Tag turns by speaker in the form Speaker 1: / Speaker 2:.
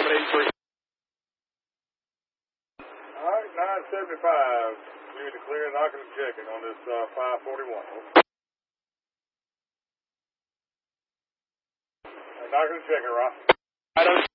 Speaker 1: 783.
Speaker 2: All right, 975. You need to clear knocking and checking on this 541. Knocking and checking, Ross.